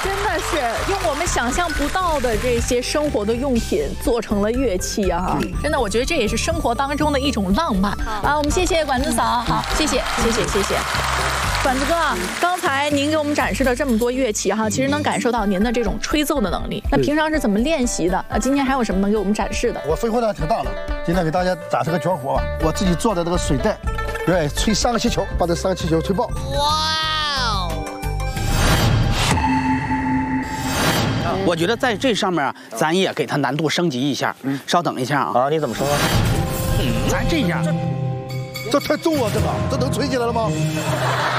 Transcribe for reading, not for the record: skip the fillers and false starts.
真的是用我们想象不到的这些生活的用品做成了乐器啊！真的，我觉得这也是生活当中的一种浪漫啊！我们谢谢管子嫂，好，谢谢。管子哥啊，刚才您给我们展示了这么多乐器哈，其实能感受到您的这种吹奏的能力。那平常是怎么练习的？今天还有什么能给我们展示的？ 我挥霍量挺大的，今天给大家展示个绝活吧。我自己做的这个水袋，对，吹3个气球，把这3个气球吹爆。哇！ 我觉得在这上面啊，咱也给它难度升级一下。稍等一下啊。 啊，你怎么说？ 咱这样， 这太重了，这能吹起来了吗？